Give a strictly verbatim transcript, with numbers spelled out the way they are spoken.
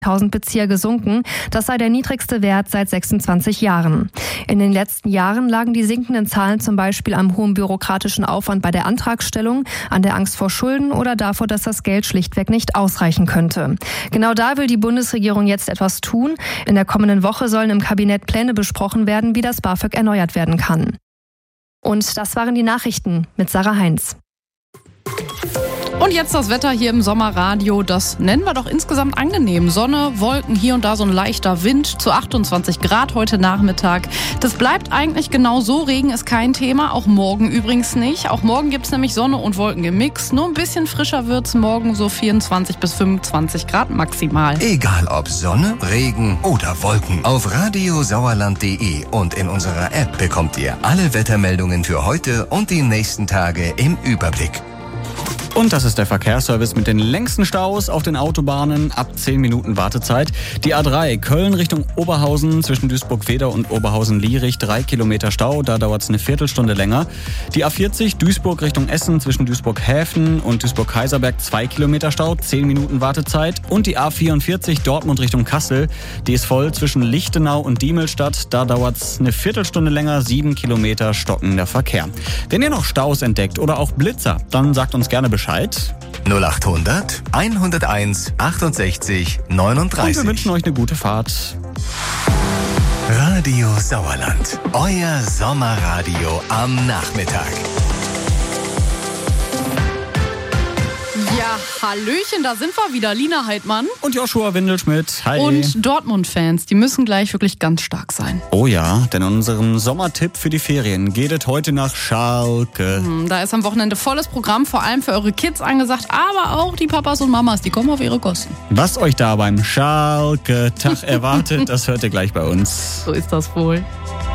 tausend Bezirke gesunken. Das sei der niedrigste Wert seit sechsundzwanzig Jahren. In den letzten Jahren lagen die sinkenden Zahlen zum Beispiel am hohen bürokratischen Aufwand bei der Antragstellung, an der Angst vor Schulden oder davor, dass das Geld schlichtweg nicht ausreichen könnte. Genau da will die Bundesregierung jetzt etwas tun. In der kommenden Woche sollen im Kabinett Pläne besprochen werden, wie das BAföG erneuert werden kann. Und das waren die Nachrichten mit Sarah Heinz. Und jetzt das Wetter hier im Sommerradio, das nennen wir doch insgesamt angenehm. Sonne, Wolken, hier und da so ein leichter Wind zu achtundzwanzig Grad heute Nachmittag. Das bleibt eigentlich genau so, Regen ist kein Thema, auch morgen übrigens nicht. Auch morgen gibt es nämlich Sonne und Wolken gemixt. Nur ein bisschen frischer wird es morgen, so vierundzwanzig bis fünfundzwanzig Grad maximal. Egal ob Sonne, Regen oder Wolken, auf radiosauerland punkt de und in unserer App bekommt ihr alle Wettermeldungen für heute und die nächsten Tage im Überblick. Und das ist der Verkehrsservice mit den längsten Staus auf den Autobahnen, ab zehn Minuten Wartezeit. Die A drei Köln Richtung Oberhausen zwischen Duisburg-Feder und Oberhausen-Lierich, drei Kilometer Stau, da dauert es eine Viertelstunde länger. Die A vierzig Duisburg Richtung Essen zwischen Duisburg-Häfen und Duisburg-Kaiserberg, zwei Kilometer Stau, zehn Minuten Wartezeit. Und die A vierundvierzig Dortmund Richtung Kassel, die ist voll zwischen Lichtenau und Diemelstadt, da dauert es eine Viertelstunde länger, sieben Kilometer stockender Verkehr. Wenn ihr noch Staus entdeckt oder auch Blitzer, dann sagt uns gerne Bescheid. null achthundert, hunderteins, achtundsechzig, neununddreißig. Und wir wünschen euch eine gute Fahrt. Radio Sauerland, euer Sommerradio am Nachmittag. Ja, Hallöchen, da sind wir wieder. Lina Heidmann. Und Joshua Windelschmidt. Hi. Und Dortmund-Fans, die müssen gleich wirklich ganz stark sein. Oh ja, denn in unserem Sommertipp für die Ferien geht es heute nach Schalke. Hm, da ist am Wochenende volles Programm, vor allem für eure Kids angesagt, aber auch die Papas und Mamas, die kommen auf ihre Kosten. Was euch da beim Schalke-Tag erwartet, das hört ihr gleich bei uns. So ist das wohl.